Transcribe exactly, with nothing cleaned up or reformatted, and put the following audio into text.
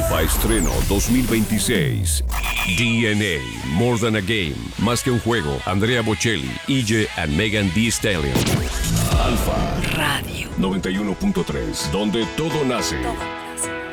Alfa Estreno dos mil veintiséis. D N A, More Than a Game, Más que un juego. Andrea Bocelli, E J and Megan Thee Stallion. Alfa Radio noventa y uno punto tres, donde todo nace. Todo.